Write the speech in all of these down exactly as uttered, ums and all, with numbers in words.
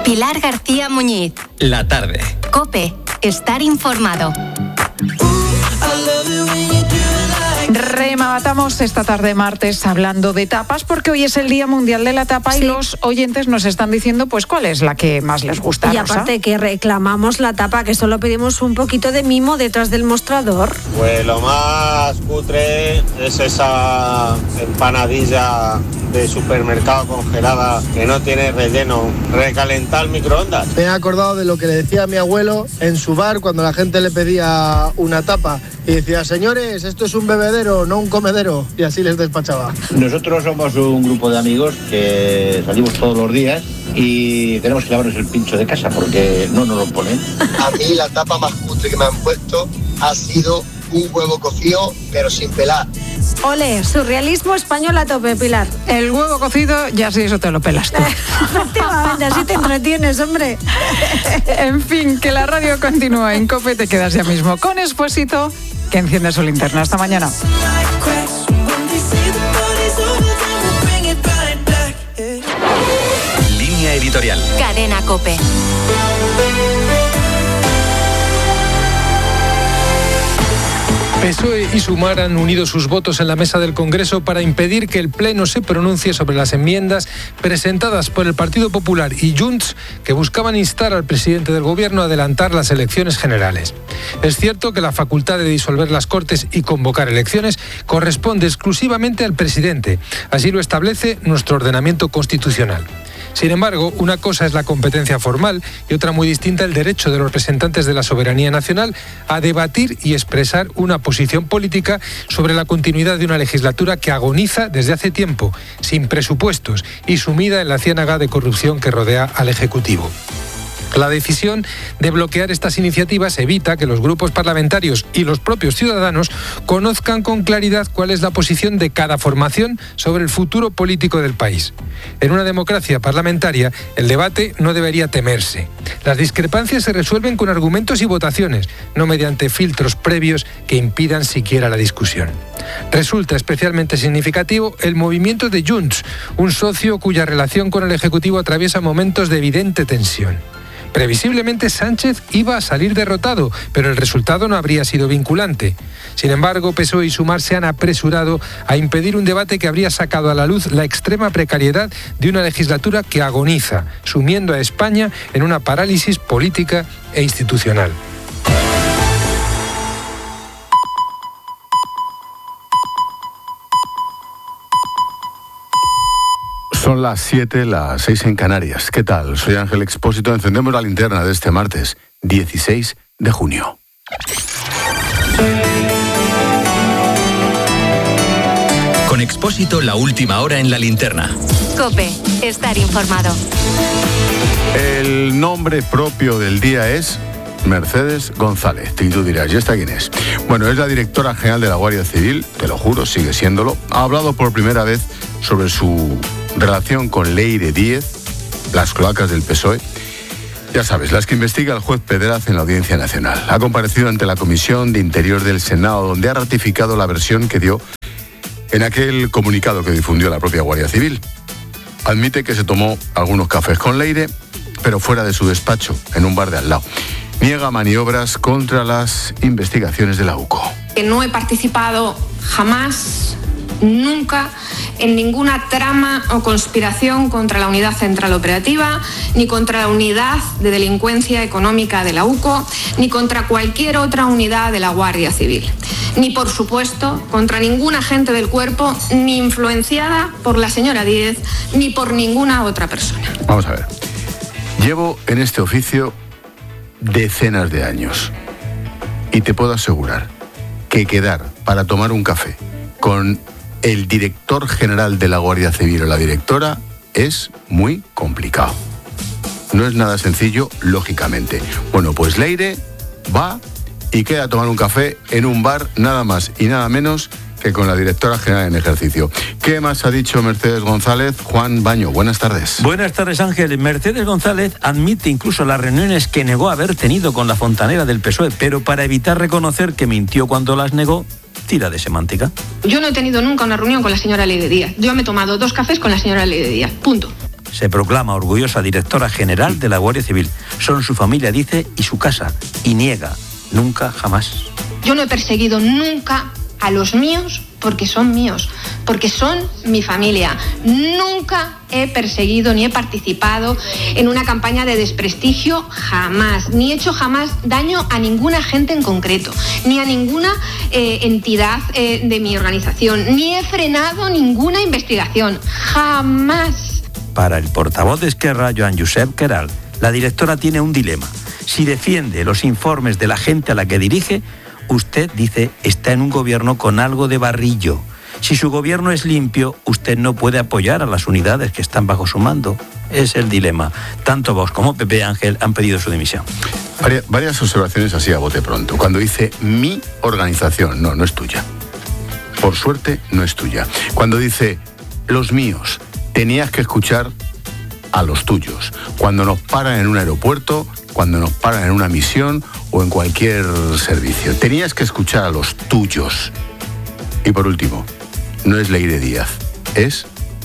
Pilar García Muñiz. La tarde. COPE. Estar informado. Rematamos esta tarde martes hablando de tapas porque hoy es el Día Mundial de la Tapa sí. y los oyentes nos están diciendo pues cuál es la que más les gusta. Y aparte Rosa. que reclamamos la tapa, que solo pedimos un poquito de mimo detrás del mostrador. Pues lo más cutre es esa empanadilla de supermercado congelada que no tiene relleno, recalentar el microondas. Me he acordado de lo que le decía a mi abuelo en su bar cuando la gente le pedía una tapa y decía, señores, esto es un bebedero, no un comedero, y así les despachaba. Nosotros somos un grupo de amigos que salimos todos los días y tenemos que lavarnos el pincho de casa porque no nos lo ponen. A mí la tapa más cutre que me han puesto ha sido un huevo cocido, pero sin pelar. Ole, surrealismo español a tope, Pilar. El huevo cocido, ya sí, eso te lo pelas tú. Efectivamente, así te entretienes, hombre. En fin, que la radio continúa en COPE, te quedas ya mismo con Expósito, que enciende su linterna. Hasta mañana. Línea editorial. Cadena COPE. P S O E y Sumar han unido sus votos en la mesa del Congreso para impedir que el Pleno se pronuncie sobre las enmiendas presentadas por el Partido Popular y Junts que buscaban instar al presidente del Gobierno a adelantar las elecciones generales. Es cierto que la facultad de disolver las Cortes y convocar elecciones corresponde exclusivamente al presidente. Así lo establece nuestro ordenamiento constitucional. Sin embargo, una cosa es la competencia formal y otra muy distinta el derecho de los representantes de la soberanía nacional a debatir y expresar una posición política sobre la continuidad de una legislatura que agoniza desde hace tiempo, sin presupuestos y sumida en la ciénaga de corrupción que rodea al Ejecutivo. La decisión de bloquear estas iniciativas evita que los grupos parlamentarios y los propios ciudadanos conozcan con claridad cuál es la posición de cada formación sobre el futuro político del país. En una democracia parlamentaria, el debate no debería temerse. Las discrepancias se resuelven con argumentos y votaciones, no mediante filtros previos que impidan siquiera la discusión. Resulta especialmente significativo el movimiento de Junts, un socio cuya relación con el Ejecutivo atraviesa momentos de evidente tensión. Previsiblemente Sánchez iba a salir derrotado, pero el resultado no habría sido vinculante. Sin embargo, P S O E y Sumar se han apresurado a impedir un debate que habría sacado a la luz la extrema precariedad de una legislatura que agoniza, sumiendo a España en una parálisis política e institucional. Son las siete, las seis en Canarias. ¿Qué tal? Soy Ángel Expósito. Encendemos la linterna de este martes, dieciséis de junio. Con Expósito, la última hora en la linterna. COPE. Estar informado. El nombre propio del día es Mercedes González. Y tú dirás, ¿y esta quién es? Bueno, es la directora general de la Guardia Civil, te lo juro, sigue siéndolo. Ha hablado por primera vez sobre su relación con Leire Díez, las cloacas del P S O E. Ya sabes, las que investiga el juez Pedraz en la Audiencia Nacional. Ha comparecido ante la Comisión de Interior del Senado, donde ha ratificado la versión que dio en aquel comunicado que difundió la propia Guardia Civil. Admite que se tomó algunos cafés con Leire, pero fuera de su despacho, en un bar de al lado. Niega maniobras contra las investigaciones de la U C O. No he participado jamás, nunca, en ninguna trama o conspiración contra la Unidad Central Operativa, ni contra la Unidad de Delincuencia Económica de la U C O, ni contra cualquier otra unidad de la Guardia Civil. Ni, por supuesto, contra ningún agente del cuerpo, ni influenciada por la señora Díez, ni por ninguna otra persona. Vamos a ver. Llevo en este oficio decenas de años y te puedo asegurar que quedar para tomar un café con el director general de la Guardia Civil o la directora es muy complicado. No es nada sencillo, lógicamente. Bueno, pues Leire va y queda a tomar un café en un bar nada más y nada menos que con la directora general en ejercicio. ¿Qué más ha dicho Mercedes González? Juan Baño, buenas tardes. Buenas tardes, Ángel. Mercedes González admite incluso las reuniones que negó haber tenido con la fontanera del P S O E, pero para evitar reconocer que mintió cuando las negó, tira de semántica. Yo no he tenido nunca una reunión con la señora Leire Díaz. Yo me he tomado dos cafés con la señora Leire Díaz. Punto. se proclama orgullosa directora general de la Guardia Civil. Son su familia, dice, y su casa. Y niega, nunca, jamás. Yo no he perseguido nunca a los míos porque son míos, porque son mi familia. Nunca he perseguido ni he participado en una campaña de desprestigio, jamás. Ni he hecho jamás daño a ninguna gente en concreto, ni a ninguna eh, entidad eh, de mi organización, ni he frenado ninguna investigación, jamás. Para el portavoz de Esquerra, Joan Josep Queralt, la directora tiene un dilema. Si defiende los informes de la gente a la que dirige, usted, dice, está en un gobierno con algo de barrillo. Si su gobierno es limpio, usted no puede apoyar a las unidades que están bajo su mando. Es el dilema. Tanto Vox como P P, Ángel, han pedido su dimisión. Varias, varias observaciones así a bote pronto. Cuando dice mi organización, no, no es tuya. Por suerte, no es tuya. Cuando dice los míos, tenías que escuchar a los tuyos. Cuando nos paran en un aeropuerto, cuando nos paran en una misión o en cualquier servicio, tenías que escuchar a los tuyos. Y por último, no es Leire Díaz, es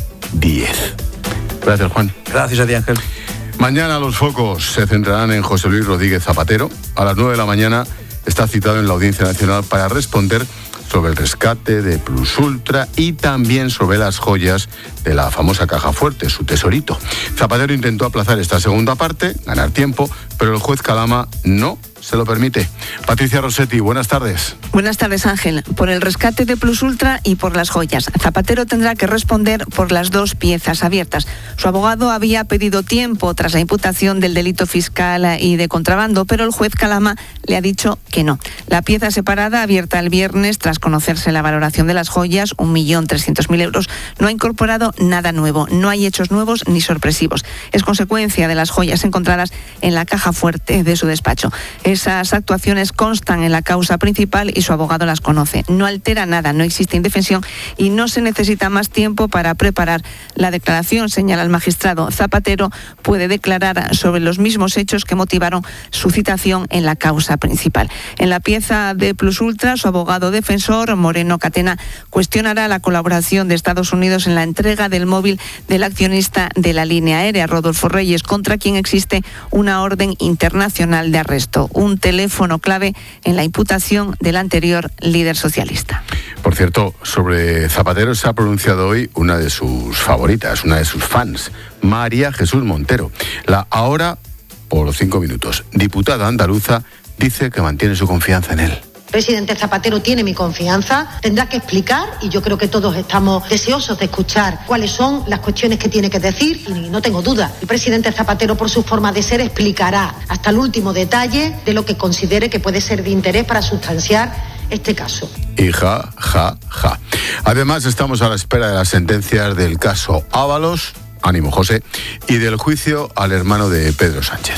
diez. Gracias, Juan. Gracias a ti, Ángel. Mañana los focos se centrarán en José Luis Rodríguez Zapatero. A las nueve de la mañana está citado en la Audiencia Nacional para responder sobre el rescate de Plus Ultra y también sobre las joyas de la famosa Caja Fuerte, su tesorito. Zapatero intentó aplazar esta segunda parte, ganar tiempo, pero el juez Calama no se lo permite. Patricia Rossetti, buenas tardes. Buenas tardes, Ángel. Por el rescate de Plus Ultra y por las joyas. Zapatero tendrá que responder por las dos piezas abiertas. Su abogado había pedido tiempo tras la imputación del delito fiscal y de contrabando, pero el juez Calama le ha dicho que no. La pieza separada, abierta el viernes tras conocerse la valoración de las joyas, un millón trescientos mil euros, no ha incorporado nada nuevo. No hay hechos nuevos ni sorpresivos. Es consecuencia de las joyas encontradas en la caja fuerte de su despacho. Esas actuaciones constan en la causa principal y su abogado las conoce. No altera nada, no existe indefensión y no se necesita más tiempo para preparar la declaración, señala el magistrado. Zapatero puede declarar sobre los mismos hechos que motivaron su citación en la causa principal. En la pieza de Plus Ultra, su abogado defensor, Moreno Catena, cuestionará la colaboración de Estados Unidos en la entrega del móvil del accionista de la línea aérea, Rodolfo Reyes, contra quien existe una orden internacional de arresto. Un teléfono clave en la imputación del anterior líder socialista. Por cierto, sobre Zapatero se ha pronunciado hoy una de sus favoritas, una de sus fans, María Jesús Montero. La ahora, por cinco minutos, diputada andaluza, dice que mantiene su confianza en él. Presidente Zapatero tiene mi confianza, tendrá que explicar y yo creo que todos estamos deseosos de escuchar cuáles son las cuestiones que tiene que decir y no tengo duda, el presidente Zapatero por su forma de ser explicará hasta el último detalle de lo que considere que puede ser de interés para sustanciar este caso. Y ja, ja, ja. Además estamos a la espera de las sentencias del caso Ábalos, ánimo José, y del juicio al hermano de Pedro Sánchez.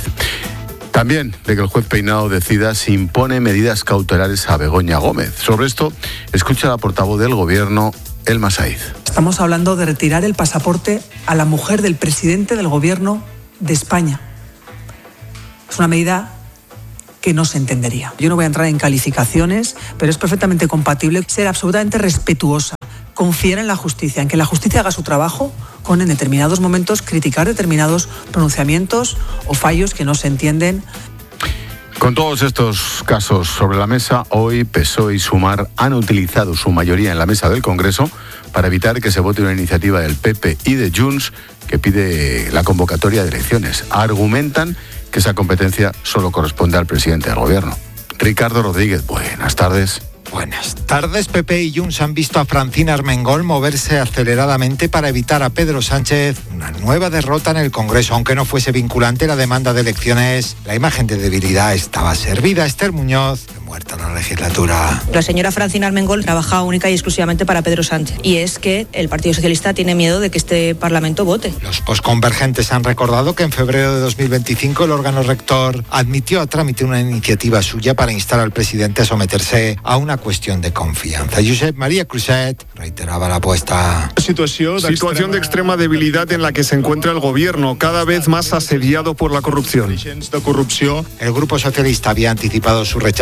También de que el juez Peinado decida si impone medidas cautelares a Begoña Gómez. Sobre esto, escucha la portavoz del Gobierno, Elma Saíz. Estamos hablando de retirar el pasaporte a la mujer del presidente del Gobierno de España. Es una medida que no se entendería. Yo no voy a entrar en calificaciones, pero es perfectamente compatible ser absolutamente respetuosa, confiar en la justicia, en que la justicia haga su trabajo, con en determinados momentos criticar determinados pronunciamientos o fallos que no se entienden. Con todos estos casos sobre la mesa, hoy P S O E y Sumar han utilizado su mayoría en la mesa del Congreso para evitar que se vote una iniciativa del P P y de Junts que pide la convocatoria de elecciones. Argumentan que esa competencia solo corresponde al presidente del Gobierno. Ricardo Rodríguez, buenas tardes. Buenas tardes. P P y Junts han visto a Francina Armengol moverse aceleradamente para evitar a Pedro Sánchez una nueva derrota en el Congreso. Aunque no fuese vinculante la demanda de elecciones, la imagen de debilidad estaba servida. Esther Muñoz, muerta en la legislatura. La señora Francina Armengol trabaja única y exclusivamente para Pedro Sánchez. Y es que el Partido Socialista tiene miedo de que este Parlamento vote. Los posconvergentes han recordado que en febrero de dos mil veinticinco el órgano rector admitió a trámite una iniciativa suya para instar al presidente a someterse a una cuestión de confianza. Josep María Cruzet reiteraba la apuesta. Situación, situación de extrema debilidad en la que se encuentra el gobierno, cada vez más asediado por la corrupción. El Grupo Socialista había anticipado su rechazo y Pachi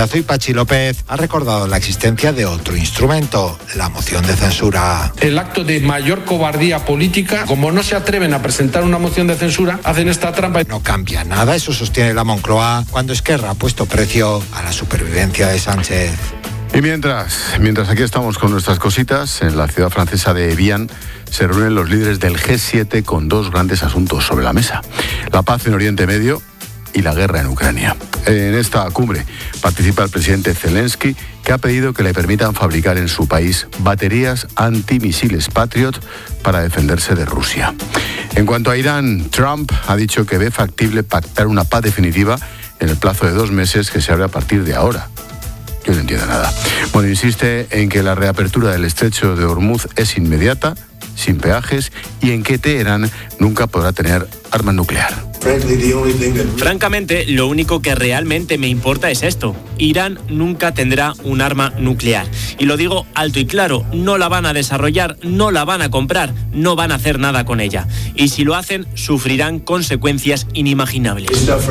Pachi López ha recordado la existencia de otro instrumento, la moción de censura. El acto de mayor cobardía política, como no se atreven a presentar una moción de censura, hacen esta trampa. No cambia nada, eso sostiene la Moncloa, cuando Esquerra ha puesto precio a la supervivencia de Sánchez. Y mientras, mientras aquí estamos con nuestras cositas, en la ciudad francesa de Evian se reúnen los líderes del G siete con dos grandes asuntos sobre la mesa: la paz en Oriente Medio y la guerra en Ucrania. En esta cumbre participa el presidente Zelensky, que ha pedido que le permitan fabricar en su país baterías antimisiles Patriot para defenderse de Rusia. En cuanto a Irán, Trump ha dicho que ve factible pactar una paz definitiva en el plazo de dos meses que se abre a partir de ahora. Yo no entiendo nada. Bueno, insiste en que la reapertura del estrecho de Hormuz es inmediata, sin peajes, y en que Teherán nunca podrá tener arma nuclear. Francamente, lo único que realmente me importa es esto. Irán nunca tendrá un arma nuclear. Y lo digo alto y claro, no la van a desarrollar, no la van a comprar, no van a hacer nada con ella. Y si lo hacen, sufrirán consecuencias inimaginables.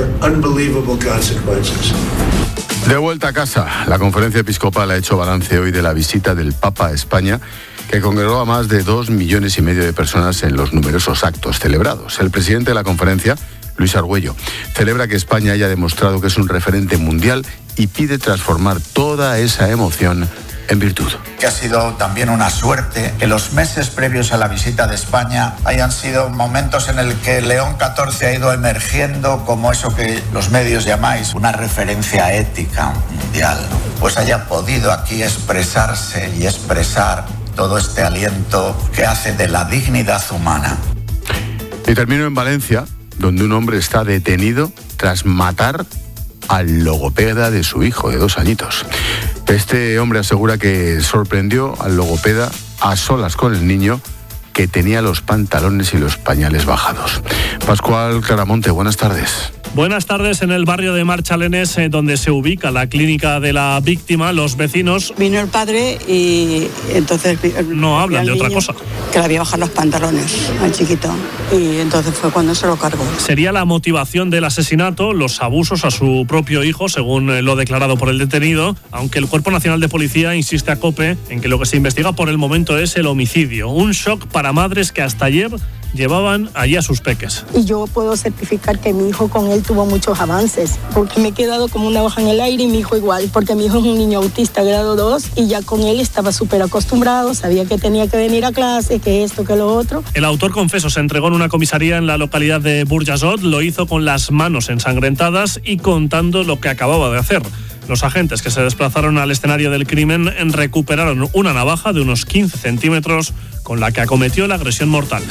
De vuelta a casa, la Conferencia Episcopal ha hecho balance hoy de la visita del Papa a España, que congregó a más de dos millones y medio de personas en los numerosos actos celebrados. El presidente de la conferencia, Luis Argüello, celebra que España haya demostrado que es un referente mundial y pide transformar toda esa emoción en virtud. Que ha sido también una suerte que los meses previos a la visita de España hayan sido momentos en el que León catorce ha ido emergiendo como eso que los medios llamáis una referencia ética mundial. Pues haya podido aquí expresarse y expresar todo este aliento que hace de la dignidad humana. Y termino en Valencia, donde un hombre está detenido tras matar al logopeda de su hijo de dos añitos. Este hombre asegura que sorprendió al logopeda a solas con el niño, que tenía los pantalones y los pañales bajados. Pascual Claramonte, buenas tardes. Buenas tardes. En el barrio de Marchalenes, eh, donde se ubica la clínica de la víctima, los vecinos... Vino el padre y entonces... No hablan de otra cosa. Que le había bajado los pantalones al chiquito y entonces fue cuando se lo cargó. Sería la motivación del asesinato, los abusos a su propio hijo, según lo declarado por el detenido, aunque el Cuerpo Nacional de Policía insiste a COPE en que lo que se investiga por el momento es el homicidio. Un shock para madres que hasta ayer llevaban allí a sus peques. Y yo puedo certificar que mi hijo con él tuvo muchos avances, porque me he quedado como una hoja en el aire y mi hijo igual, porque mi hijo es un niño autista grado dos y ya con él estaba súper acostumbrado, sabía que tenía que venir a clase, que esto, que lo otro. El autor confeso se entregó en una comisaría en la localidad de Burjasot, lo hizo con las manos ensangrentadas y contando lo que acababa de hacer. Los agentes que se desplazaron al escenario del crimen recuperaron una navaja de unos quince centímetros con la que acometió la agresión mortal.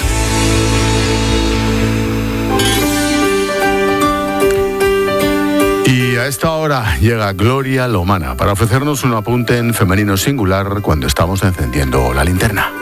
Y a esta hora llega Gloria Lomana para ofrecernos un apunte en femenino singular cuando estamos encendiendo la linterna.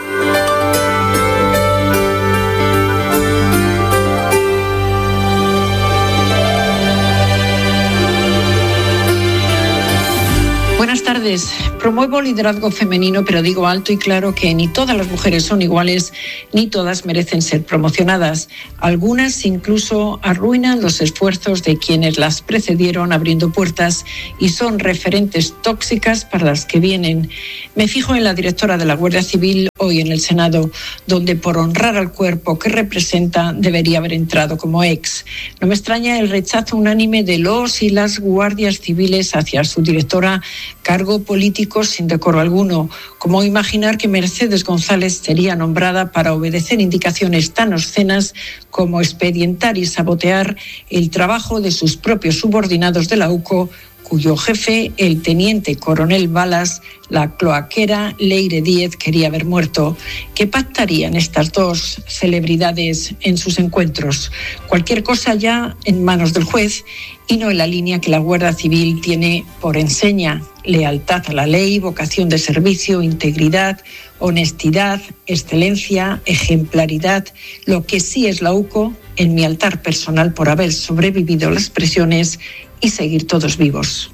Buenas tardes. Promuevo liderazgo femenino, pero digo alto y claro que ni todas las mujeres son iguales, ni todas merecen ser promocionadas. Algunas incluso arruinan los esfuerzos de quienes las precedieron abriendo puertas y son referentes tóxicas para las que vienen. Me fijo en la directora de la Guardia Civil hoy en el Senado, donde por honrar al cuerpo que representa debería haber entrado como ex. No me extraña el rechazo unánime de los y las guardias civiles hacia su directora, cargo político sin decoro alguno. ¿Cómo imaginar que Mercedes González sería nombrada para obedecer indicaciones tan obscenas como expedientar y sabotear el trabajo de sus propios subordinados de la U C O, cuyo jefe, el teniente coronel Balas, la cloaquera Leire Díez, quería ver muerto? ¿Qué pactarían estas dos celebridades en sus encuentros? Cualquier cosa ya en manos del juez y no en la línea que la Guardia Civil tiene por enseña: lealtad a la ley, vocación de servicio, integridad, honestidad, excelencia, ejemplaridad. Lo que sí es la U C O, en mi altar personal por haber sobrevivido las presiones y seguir todos vivos.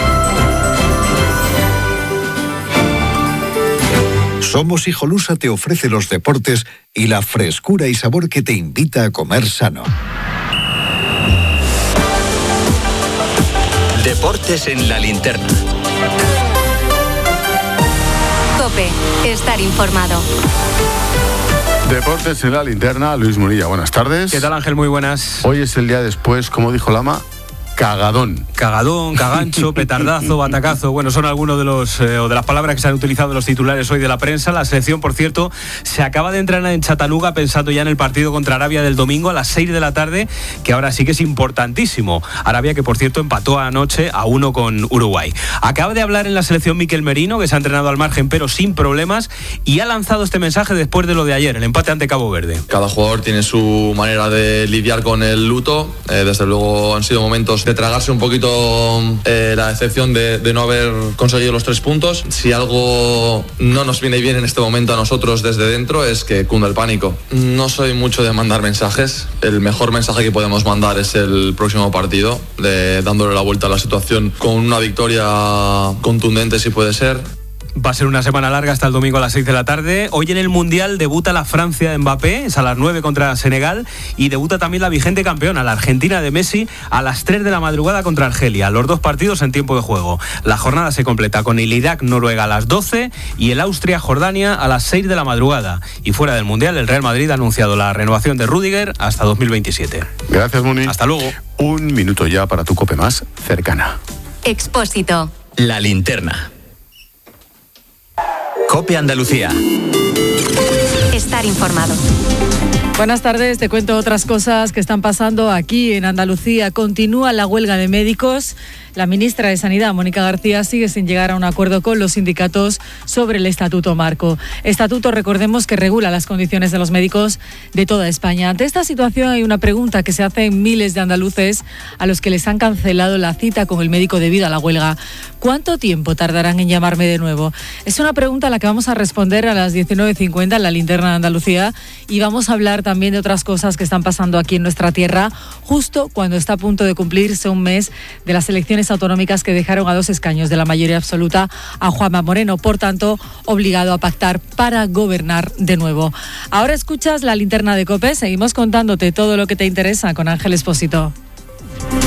Somos Hijolusa te ofrece los deportes y la frescura y sabor que te invita a comer sano. Deportes en la linterna. COPE, estar informado. Deportes en la linterna, Luis Munilla, buenas tardes. ¿Qué tal, Ángel? Muy buenas. Hoy es el día después, como dijo Lama, cagadón. Cagadón, cagancho, petardazo, batacazo. Bueno, son algunos de los eh, o de las palabras que se han utilizado en los titulares hoy de la prensa. La selección, por cierto, se acaba de entrenar en Chattanooga pensando ya en el partido contra Arabia del domingo a las seis de la tarde, que ahora sí que es importantísimo. Arabia, que por cierto empató anoche a uno con Uruguay. Acaba de hablar en la selección Mikel Merino, que se ha entrenado al margen pero sin problemas, y ha lanzado este mensaje después de lo de ayer, el empate ante Cabo Verde. Cada jugador tiene su manera de lidiar con el luto. Eh, desde luego han sido momentos de tragarse un poquito eh, la decepción de, de no haber conseguido los tres puntos. Si algo no nos viene bien en este momento a nosotros desde dentro es que cunda el pánico. No soy mucho de mandar mensajes. El mejor mensaje que podemos mandar es el próximo partido, de, dándole la vuelta a la situación con una victoria contundente si puede ser. Va a ser una semana larga hasta el domingo a las seis de la tarde. Hoy en el Mundial debuta la Francia de Mbappé, es a las nueve contra Senegal, y debuta también la vigente campeona, la Argentina de Messi, a las tres de la madrugada contra Argelia. Los dos partidos en tiempo de juego. La jornada se completa con el Irak-Noruega a las doce y el Austria-Jordania a las seis de la madrugada. Y fuera del Mundial, el Real Madrid ha anunciado la renovación de Rüdiger hasta dos mil veintisiete. Gracias, Muni. Hasta luego. Un minuto ya para tu COPE más cercana. Expósito. La linterna. COPE Andalucía. Estar informado. Buenas tardes, te cuento otras cosas que están pasando aquí en Andalucía. Continúa la huelga de médicos. La ministra de Sanidad, Mónica García, sigue sin llegar a un acuerdo con los sindicatos sobre el Estatuto Marco. Estatuto, recordemos, que regula las condiciones de los médicos de toda España. Ante esta situación hay una pregunta que se hacen miles de andaluces a los que les han cancelado la cita con el médico debido a la huelga. ¿Cuánto tiempo tardarán en llamarme de nuevo? Es una pregunta a la que vamos a responder a las diecinueve cincuenta en la linterna de Andalucía, y vamos a hablar también de otras cosas que están pasando aquí en nuestra tierra, justo cuando está a punto de cumplirse un mes de las elecciones autonómicas que dejaron a dos escaños de la mayoría absoluta a Juanma Moreno, por tanto, obligado a pactar para gobernar de nuevo. Ahora escuchas la linterna de COPE, seguimos contándote todo lo que te interesa con Ángel Expósito.